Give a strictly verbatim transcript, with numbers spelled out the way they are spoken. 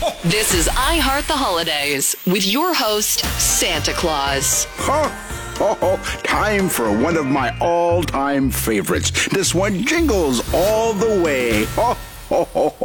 This is I Heart the Holidays with your host, Santa Claus. Oh, time for one of my all-time favorites. This one jingles all the way. Oh, oh, oh,